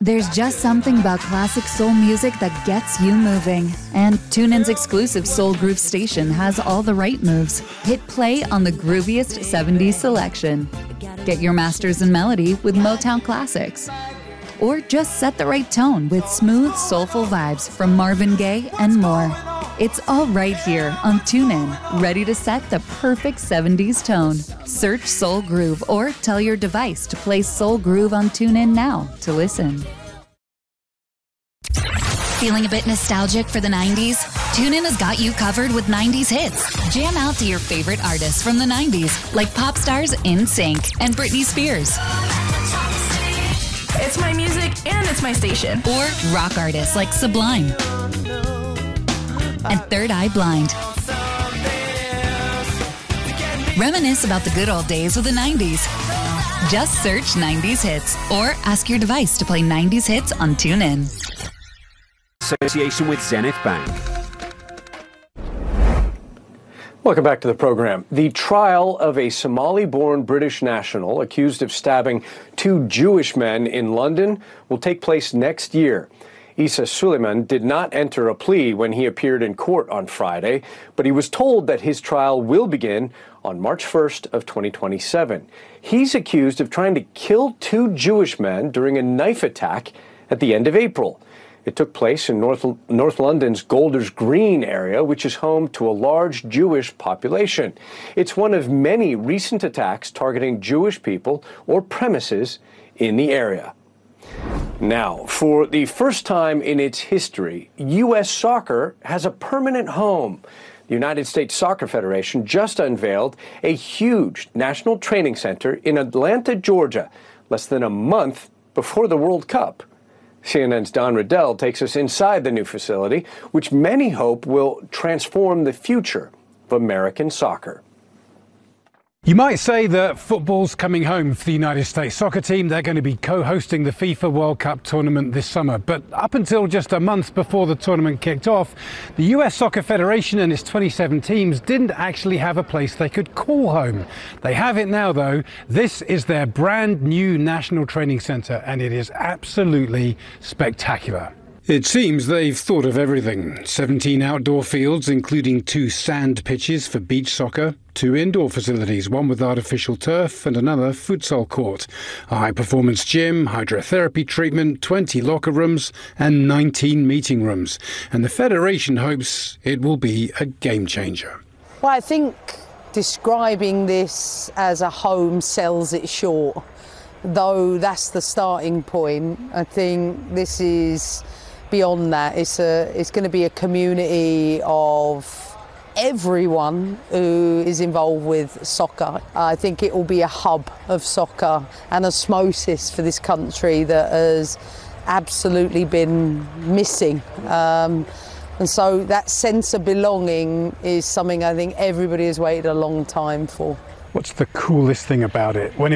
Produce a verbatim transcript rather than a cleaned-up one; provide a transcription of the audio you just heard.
There's just something about classic soul music that gets you moving. And TuneIn's exclusive Soul Groove station has all the right moves. Hit play on the grooviest seventies selection. Get your masters in melody with Motown classics. Or just set the right tone with smooth, soulful vibes from Marvin Gaye and more. It's all right here on TuneIn, ready to set the perfect seventies tone. Search Soul Groove or tell your device to play Soul Groove on TuneIn now to listen. Feeling a bit nostalgic for the nineties? TuneIn has got you covered with nineties hits. Jam out to your favorite artists from the nineties, like pop stars In Sync and Britney Spears. It's my music and it's my station. Or rock artists like Sublime and Third Eye Blind. Reminisce about the good old days of the nineties. Just search nineties hits or ask your device to play nineties hits on TuneIn. Association with Zenith Bank. Welcome back to the program. The trial of a Somali-born British national accused of stabbing two Jewish men in London will take place next year. Issa Suleiman did not enter a plea when he appeared in court on Friday, but he was told that his trial will begin on March first of twenty twenty-seven. He's accused of trying to kill two Jewish men during a knife attack at the end of April. It took place in North, North London's Golders Green area, which is home to a large Jewish population. It's one of many recent attacks targeting Jewish people or premises in the area. Now, for the first time in its history, U S soccer has a permanent home. The United States Soccer Federation just unveiled a huge national training center in Atlanta, Georgia, less than a month before the World Cup. C N N's Don Riddell takes us inside the new facility, which many hope will transform the future of American soccer. You might say that football's coming home for the United States soccer team. They're going to be co-hosting the FIFA World Cup tournament this summer. But up until just a month before the tournament kicked off, the U S Soccer Federation and its twenty-seven teams didn't actually have a place they could call home. They have it now, though. This is their brand new national training center, and it is absolutely spectacular. It seems they've thought of everything. seventeen outdoor fields, including two sand pitches for beach soccer, two indoor facilities, one with artificial turf and another futsal court, a high-performance gym, hydrotherapy treatment, twenty locker rooms and nineteen meeting rooms. And the Federation hopes it will be a game changer. Well, I think describing this as a home sells it short, though that's the starting point. I think this is beyond that. It's a it's going to be a community of everyone who is involved with soccer. I think it will be a hub of soccer and osmosis for this country that has absolutely been missing. Um, and so that sense of belonging is something I think everybody has waited a long time for. What's the coolest thing about it? When